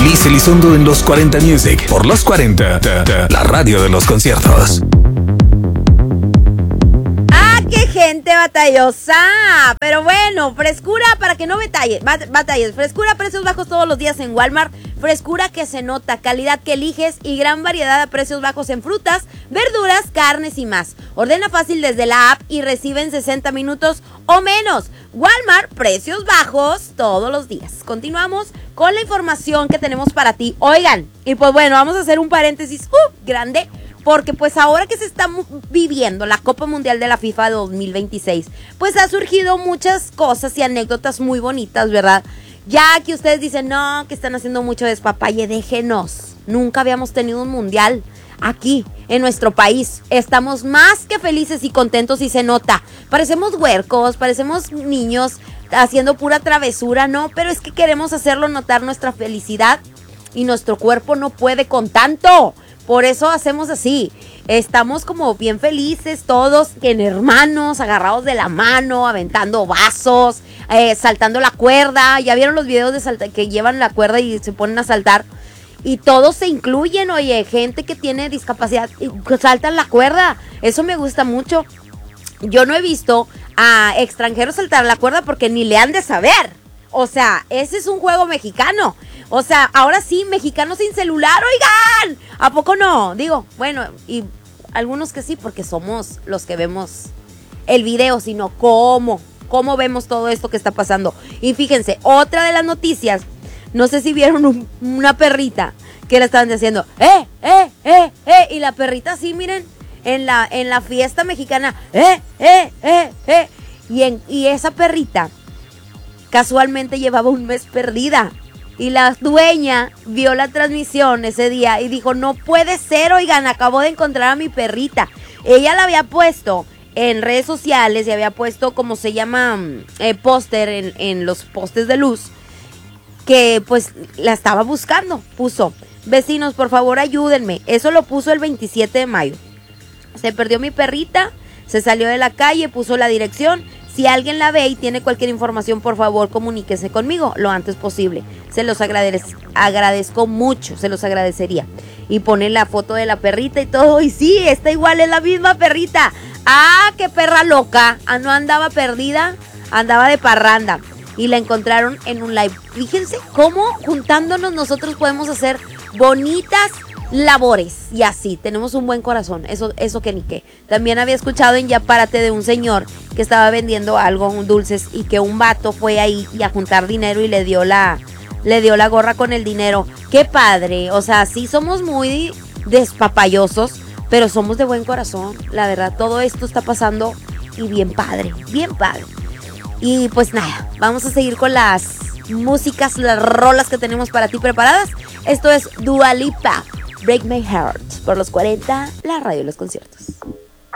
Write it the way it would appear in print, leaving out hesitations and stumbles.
Liz Elizondo en los 40 Music. Por los 40, la radio de los conciertos. ¡Qué gente batallosa! Pero bueno, frescura para que no batalles. Frescura, precios bajos todos los días en Walmart. Frescura que se nota, calidad que eliges y gran variedad a precios bajos en frutas, verduras, carnes y más. Ordena fácil desde la app y recibe en 60 minutos o menos. Walmart, precios bajos todos los días. Continuamos con la información que tenemos para ti. Oigan, y pues bueno, vamos a hacer un paréntesis grande. Porque pues ahora que se está viviendo la Copa Mundial de la FIFA 2026, pues ha surgido muchas cosas y anécdotas muy bonitas, ¿verdad? Ya que ustedes dicen, no, que están haciendo mucho despapalle, déjenos. Nunca habíamos tenido un mundial aquí, en nuestro país. Estamos más que felices y contentos y se nota. Parecemos huercos, parecemos niños haciendo pura travesura, ¿no? Pero es que queremos hacerlo notar nuestra felicidad y nuestro cuerpo no puede con tanto. Por eso hacemos así, estamos como bien felices todos, en hermanos, agarrados de la mano, aventando vasos, saltando la cuerda. ¿Ya vieron los videos de que llevan la cuerda y se ponen a saltar? Y todos se incluyen, oye, gente que tiene discapacidad y saltan la cuerda. Eso me gusta mucho. Yo no he visto a extranjeros saltar la cuerda porque ni le han de saber. O sea, ese es un juego mexicano. O sea, ahora sí, mexicanos sin celular, oigan. ¿A poco no? Digo, bueno, y algunos que sí, porque somos los que vemos el video, sino cómo vemos todo esto que está pasando. Y fíjense, otra de las noticias, no sé si vieron una perrita que la estaban diciendo, y la perrita así, miren, en la fiesta mexicana, y esa perrita casualmente llevaba un mes perdida. Y la dueña vio la transmisión ese día y dijo, no puede ser, oigan, acabo de encontrar a mi perrita. Ella la había puesto en redes sociales y había puesto, como se llama, póster en los postes de luz, que pues la estaba buscando. Puso, vecinos, por favor ayúdenme. Eso lo puso el 27 de mayo. Se perdió mi perrita, se salió de la calle, puso la dirección. Si alguien la ve y tiene cualquier información, por favor, comuníquese conmigo lo antes posible. Se los agradezco mucho, se los agradecería. Y pone la foto de la perrita y todo. Y sí, está igual, es la misma perrita. ¡Ah, qué perra loca! No andaba perdida, andaba de parranda. Y la encontraron en un live. Fíjense cómo juntándonos nosotros podemos hacer bonitas labores. Y así, tenemos un buen corazón. Eso que ni qué. También había escuchado en Ya Párate de un señor que estaba vendiendo algo, dulces, y que un vato fue ahí y a juntar dinero y le dio la gorra con el dinero. ¡Qué padre! O sea, sí somos muy despapayosos, pero somos de buen corazón. La verdad, todo esto está pasando y bien padre, bien padre. Y pues nada, vamos a seguir con las músicas, las rolas que tenemos para ti preparadas. Esto es Dua Lipa, Break My Heart, por los 40, la radio de los conciertos.